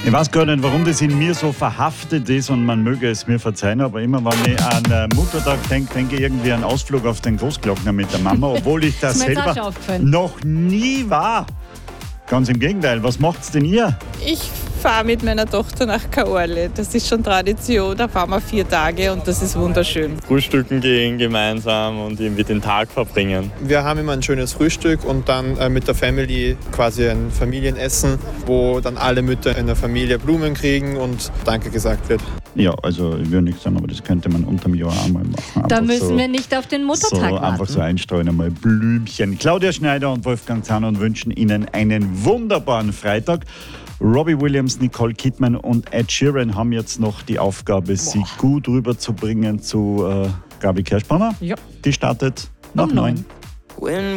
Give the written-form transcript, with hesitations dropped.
Ich weiß gar nicht, warum das in mir so verhaftet ist und man möge es mir verzeihen, aber immer wenn ich an Muttertag denke ich irgendwie an einen Ausflug auf den Großglockner mit der Mama, obwohl ich das selber noch nie war. Ganz im Gegenteil, was macht's denn ihr? Ich fahre mit meiner Tochter nach Kaorle. Das ist schon Tradition, da fahren wir 4 Tage und das ist wunderschön. Frühstücken gehen gemeinsam und irgendwie den Tag verbringen. Wir haben immer ein schönes Frühstück und dann mit der Family quasi ein Familienessen, wo dann alle Mütter in der Familie Blumen kriegen und Danke gesagt wird. Ja, also ich würde nicht sagen, aber das könnte man unterm Jahr auch mal machen. Da müssen wir nicht auf den Muttertag warten. Einfach so einstreuen, einmal Blümchen. Claudia Schneider und Wolfgang Zahner wünschen Ihnen einen wunderbaren Freitag. Robbie Williams, Nicole Kidman und Ed Sheeran haben jetzt noch die Aufgabe, sie gut rüberzubringen zu Gabi Kerschbaumer. Ja. Die startet nach 9.